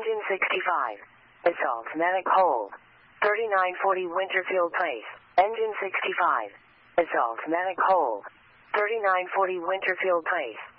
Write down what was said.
Engine 65. Assault Medic Hold. 3940 Winterfield Place. Engine 65. Assault Medic Hold. 3940 Winterfield Place.